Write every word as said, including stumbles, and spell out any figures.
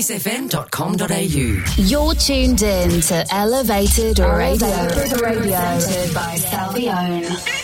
kiss f m dot com dot a u. You're tuned in to Elevated Radio, Elevated Radio, presented by Salvione.